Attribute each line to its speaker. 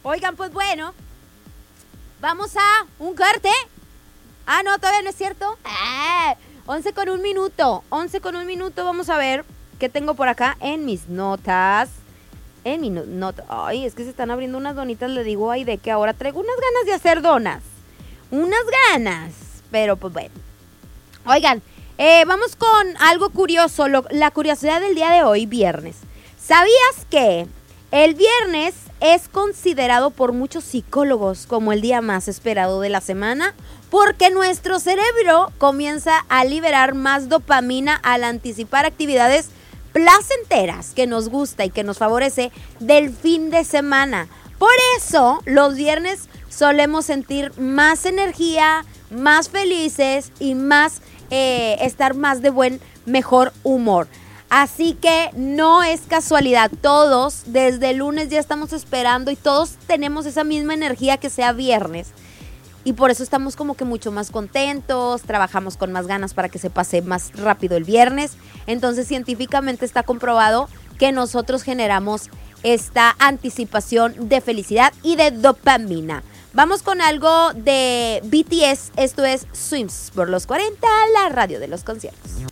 Speaker 1: Oigan, pues bueno, vamos a un corte. Ah, no, todavía no es cierto. 11 con un minuto. 11 con un minuto. Vamos a ver qué tengo por acá en mis notas. En mi nota. Ay, es que se están abriendo unas donitas. Le digo, ay, de que ahora traigo unas ganas de hacer donas. Unas ganas. Pero pues bueno. Oigan, vamos con algo curioso. La curiosidad del día de hoy, viernes. ¿Sabías que el viernes es considerado por muchos psicólogos como el día más esperado de la semana? Porque nuestro cerebro comienza a liberar más dopamina al anticipar actividades placenteras que nos gusta y que nos favorece del fin de semana. Por eso los viernes solemos sentir más energía, más felices y más estar más de mejor humor. Así que no es casualidad, todos desde el lunes ya estamos esperando y todos tenemos esa misma energía que sea viernes. Y por eso estamos como que mucho más contentos, trabajamos con más ganas para que se pase más rápido el viernes. Entonces científicamente está comprobado que nosotros generamos esta anticipación de felicidad y de dopamina. Vamos con algo de BTS, esto es Swims por los 40, la radio de los conciertos.